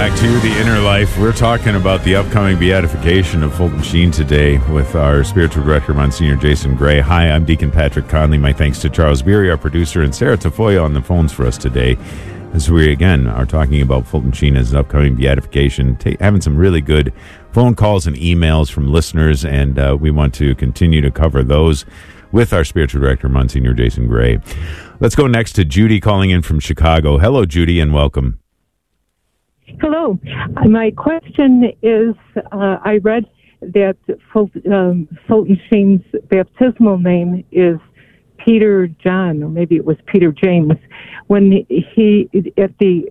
back to The Inner Life. We're talking about the upcoming beatification of Fulton Sheen today with our spiritual director, Monsignor Jason Gray. Hi, I'm Deacon Patrick Conley. My thanks to Charles Beery, our producer, and Sarah Tafoya on the phones for us today, as we, again, are talking about Fulton Sheen as an upcoming beatification, having some really good phone calls and emails from listeners, and we want to continue to cover those with our spiritual director, Monsignor Jason Gray. Let's go next to Judy calling in from Chicago. Hello, Judy, and welcome. Hello. My question is, I read that Fulton Sheen's baptismal name is Peter John, or maybe it was Peter James. When he at the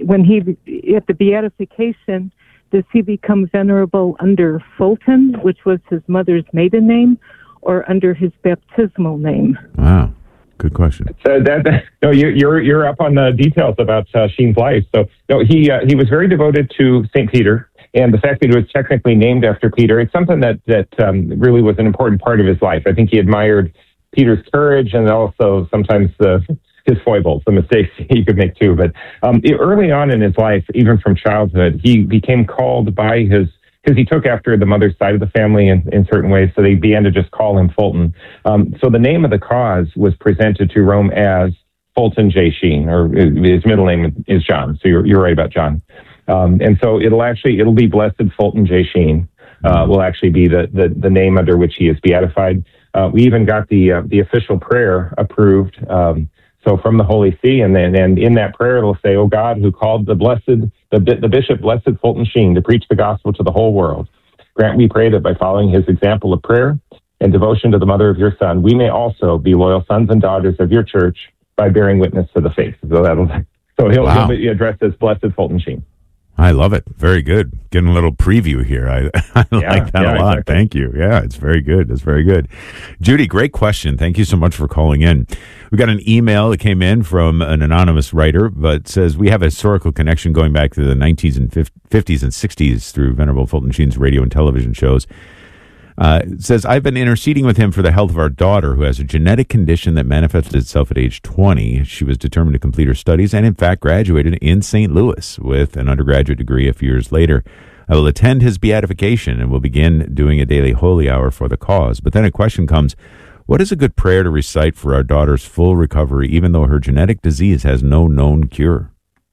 beatification, does he become venerable under Fulton, which was his mother's maiden name, or under his baptismal name? Wow. Good question. So no, you're up on the details about Sheen's life. So no, he was very devoted to St. Peter, and the fact that he was technically named after Peter, it's something that really was an important part of his life. I think he admired Peter's courage and also sometimes his foibles, the mistakes he could make too. But early on in his life, even from childhood, he became called by because he took after the mother's side of the family in certain ways, so they began to just call him Fulton. So the name of the cause was presented to Rome as Fulton J. Sheen, or his middle name is John. So you're right about John. And so it'll be Blessed Fulton J. Sheen. Will actually be the name under which he is beatified. We even got the official prayer approved. So from the Holy See, and in that prayer it'll say, "O God, who called the Bishop Blessed Fulton Sheen to preach the gospel to the whole world, grant, we pray, that by following his example of prayer and devotion to the mother of your Son, we may also be loyal sons and daughters of your church by bearing witness to the faith." So he'll be addressed as Blessed Fulton Sheen. I love it. Very good. Getting a little preview here. I like that a lot. Exactly. Thank you. Yeah, it's very good. It's very good. Judy, great question. Thank you so much for calling in. We got an email that came in from an anonymous writer, but says we have a historical connection going back to the 1950s and 60s through Venerable Fulton Sheen's radio and television shows. It says, I've been interceding with him for the health of our daughter, who has a genetic condition that manifested itself at age 20. She was determined to complete her studies and, in fact, graduated in St. Louis with an undergraduate degree a few years later. I will attend his beatification and will begin doing a daily holy hour for the cause. But then a question comes, what is a good prayer to recite for our daughter's full recovery, even though her genetic disease has no known cure?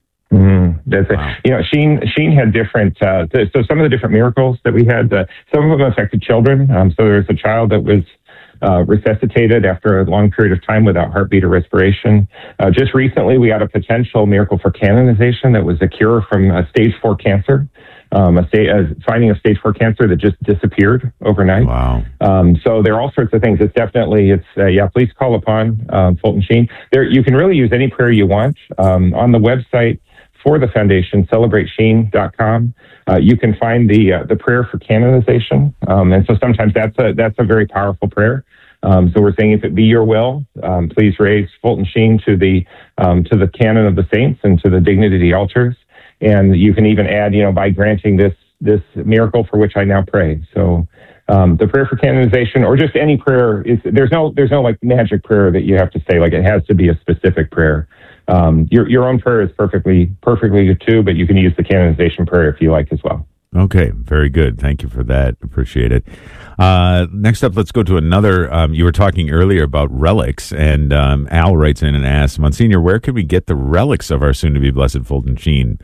Wow. Sheen had different, so some of the different miracles that we had, some of them affected children. So there was a child that was resuscitated after a long period of time without heartbeat or respiration. Just recently, we got a potential miracle for canonization that was a cure from stage 4 cancer, finding a stage 4 cancer that just disappeared overnight. Wow. So there are all sorts of things. Please call upon Fulton Sheen. You can really use any prayer you want. On the website for the foundation, celebratesheen.com, you can find the prayer for canonization. And so sometimes that's a very powerful prayer. So we're saying, if it be your will, please raise Fulton Sheen to the canon of the saints and to the dignity of the altars. And you can even add, by granting this miracle for which I now pray. So the prayer for canonization, or just any prayer, there's no like magic prayer that you have to say. Like, it has to be a specific prayer. Your own prayer is perfectly good too, but you can use the canonization prayer if you like as well. Okay, very good. Thank you for that. Appreciate it. Next up, let's go to another. You were talking earlier about relics, and Al writes in and asks, Monsignor, where could we get the relics of our soon-to-be blessed Fulton Sheen?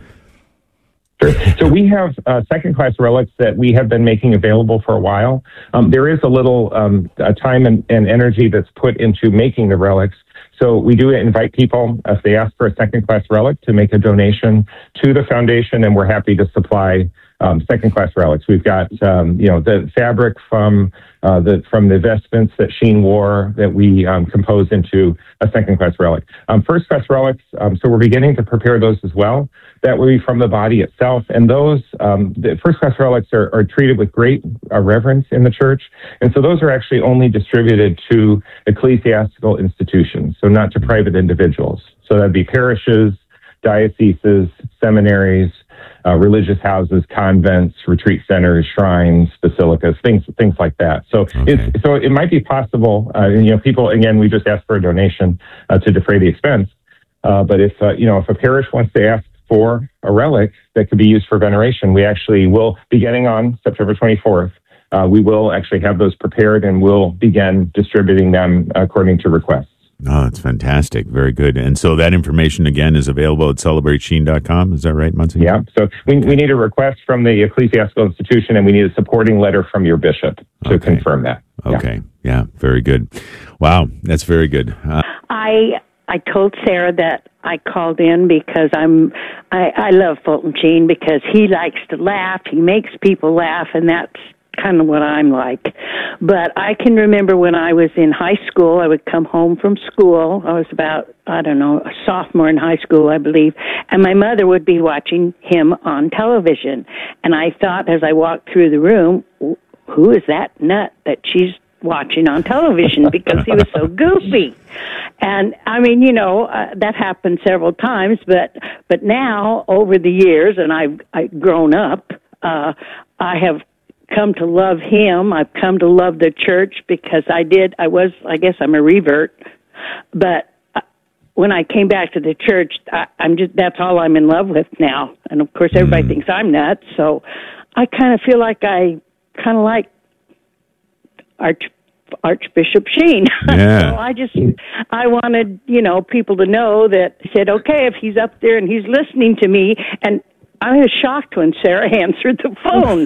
Sure. So we have second-class relics that we have been making available for a while. There is a little time and energy that's put into making the relics. So we do invite people, if they ask for a second-class relic, to make a donation to the foundation, and we're happy to supply second-class relics. We've got, the fabric from the vestments that Sheen wore that we composed into a second-class relic. First-class relics, so we're beginning to prepare those as well. That will be from the body itself. And those, the first-class relics are treated with great reverence in the church. And so those are actually only distributed to ecclesiastical institutions, so not to private individuals. So that'd be parishes, dioceses, seminaries, religious houses, convents, retreat centers, shrines, basilicas, things like that. So it might be possible, people, again, we just ask for a donation to defray the expense. But if a parish wants to ask for a relic that could be used for veneration. We actually will, beginning on September 24th, we will actually have those prepared and we'll begin distributing them according to requests. Oh, that's fantastic. Very good. And so that information, again, is available at celebratesheen.com. Is that right, Monsignor? Yeah. So we need a request from the ecclesiastical institution, and we need a supporting letter from your bishop to confirm that. Okay. Yeah. Very good. Wow. That's very good. I told Sarah that I called in because I love Fulton Sheen because he likes to laugh. He makes people laugh, and that's kind of what I'm like. But I can remember when I was in high school, I would come home from school. I was about, a sophomore in high school, I believe, and my mother would be watching him on television. And I thought as I walked through the room, who is that nut that she's watching on television, because he was so goofy. And I mean, that happened several times, but now over the years, and I've grown up, I have come to love him. I've come to love the church because I guess I'm a revert, but when I came back to the church, that's all I'm in love with now. And of course everybody thinks I'm nuts, so I kind of feel like I kind of like Archbishop Sheen. Yeah. So I wanted, people to know that, said, okay, if he's up there and he's listening to me, and I was shocked when Sarah answered the phone.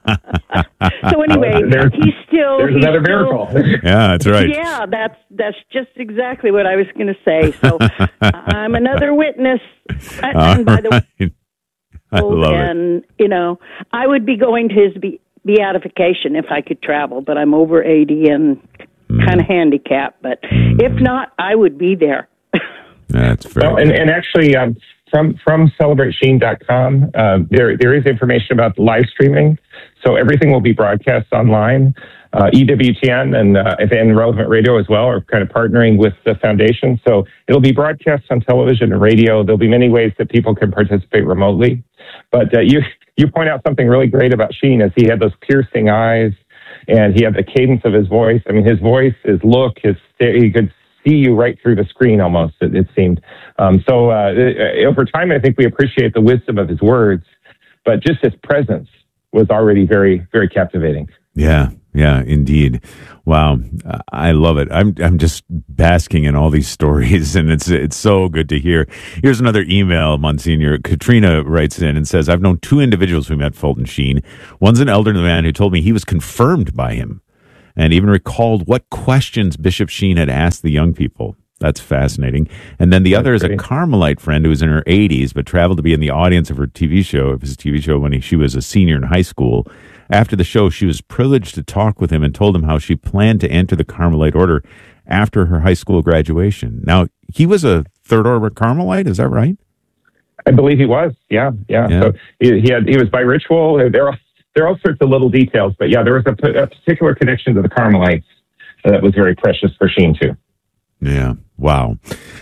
So anyway, there's another miracle. Yeah, that's right. Yeah, that's just exactly what I was going to say. So I'm another witness. And by the way, I love it. I would be going to his beatification if I could travel, but I'm over 80 and kind of handicapped. But if not, I would be there. That's very well, and actually, from celebratesheen.com, there is information about the live streaming. So everything will be broadcast online. EWTN and Relevant Radio as well are kind of partnering with the foundation. So it'll be broadcast on television and radio. There'll be many ways that people can participate remotely. But you point out something really great about Sheen, as he had those piercing eyes and he had the cadence of his voice. I mean, his voice, his look, he could see you right through the screen almost, it seemed. So over time, I think we appreciate the wisdom of his words, but just his presence was already very, very captivating. Yeah, indeed. Wow, I love it. I'm just basking in all these stories, and it's so good to hear. Here's another email, Monsignor. Katrina writes in and says, I've known two individuals who met Fulton Sheen. One's an elderly man who told me he was confirmed by him, and even recalled what questions Bishop Sheen had asked the young people. That's fascinating. And then the other is a Carmelite friend who was in her 80s, but traveled to be in the audience of his TV show when she was a senior in high school. After the show, she was privileged to talk with him and told him how she planned to enter the Carmelite order after her high school graduation. Now, he was a Third Order Carmelite, is that right? I believe he was, yeah. So he was biritual. There are all sorts of little details, but yeah, there was a particular connection to the Carmelites that was very precious for Sheen too. Yeah. Wow.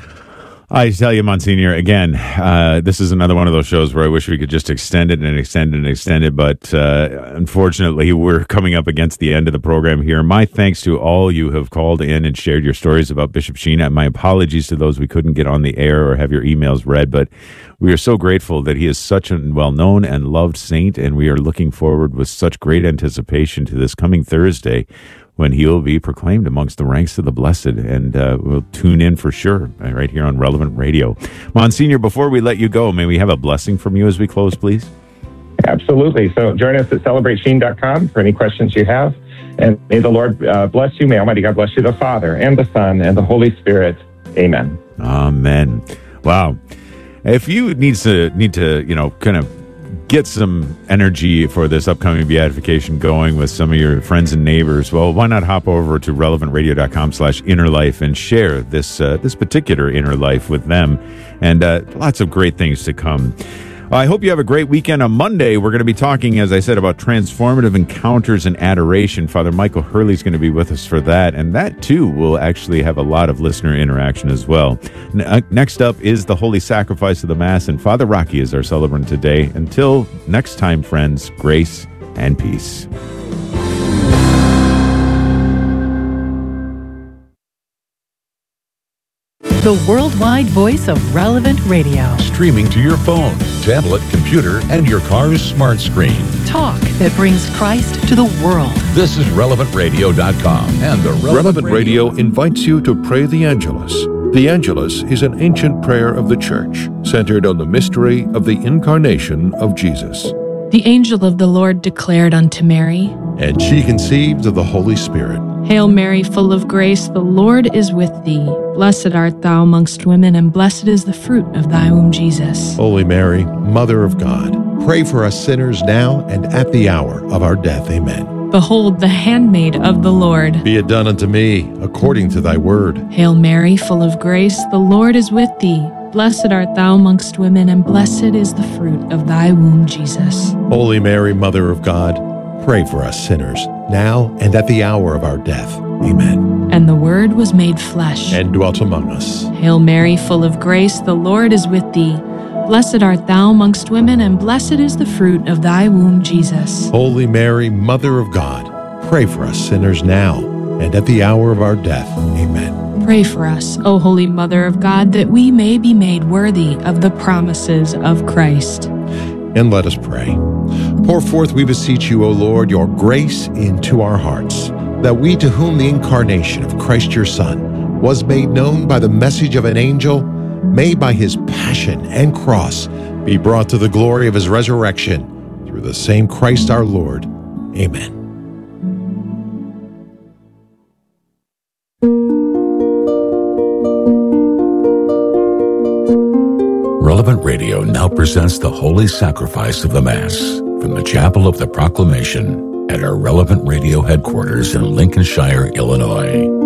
I tell you, Monsignor, again, this is another one of those shows where I wish we could just extend it and extend it and extend it, but unfortunately, we're coming up against the end of the program here. My thanks to all you have called in and shared your stories about Bishop Sheen. My apologies to those we couldn't get on the air or have your emails read, but we are so grateful that he is such a well-known and loved saint, and we are looking forward with such great anticipation to this coming Thursday, when he will be proclaimed amongst the ranks of the blessed, and we'll tune in for sure right here on Relevant Radio. Monsignor, before we let you go, may we have a blessing from you as we close, please? Absolutely. So join us at celebratesheen.com for any questions you have, and may the Lord bless you. May Almighty God bless you, the Father and the Son and the Holy Spirit. Amen. Amen. Wow. If you need to, kind of get some energy for this upcoming beatification going with some of your friends and neighbors, well, why not hop over to relevantradio.com/innerlife and share this particular inner life with them, and lots of great things to come. I hope you have a great weekend. On Monday, we're going to be talking, as I said, about transformative encounters and adoration. Father Michael Hurley is going to be with us for that, and that, too, will actually have a lot of listener interaction as well. Next up is the Holy Sacrifice of the Mass, and Father Rocky is our celebrant today. Until next time, friends, grace and peace. The worldwide voice of Relevant Radio. Streaming to your phone, tablet, computer, and your car's smart screen. Talk that brings Christ to the world. This is RelevantRadio.com and the Relevant Radio invites you to pray the Angelus. The Angelus is an ancient prayer of the Church, centered on the mystery of the incarnation of Jesus. The angel of the Lord declared unto Mary, And she conceived of the Holy Spirit. Hail Mary, full of grace, the Lord is with thee. Blessed art thou amongst women, and blessed is the fruit of thy womb, Jesus. Holy Mary, Mother of God, pray for us sinners now and at the hour of our death. Amen. Behold, the handmaid of the Lord. Be it done unto me according to thy word. Hail Mary, full of grace, the Lord is with thee. Blessed art thou amongst women, and blessed is the fruit of thy womb, Jesus. Holy Mary, Mother of God, pray for us sinners, now and at the hour of our death. Amen. And the Word was made flesh, and dwelt among us. Hail Mary, full of grace, the Lord is with thee. Blessed art thou amongst women, and blessed is the fruit of thy womb, Jesus. Holy Mary, Mother of God, pray for us sinners now and at the hour of our death. Amen. Pray for us, O Holy Mother of God, that we may be made worthy of the promises of Christ. And let us pray. Pour forth, we beseech you, O Lord, your grace into our hearts, that we, to whom the incarnation of Christ your Son was made known by the message of an angel, may by his passion and cross be brought to the glory of his resurrection, through the same Christ our Lord. Amen. Relevant Radio now presents the Holy Sacrifice of the Mass from the Chapel of the Proclamation at our Relevant Radio headquarters in Lincolnshire, Illinois.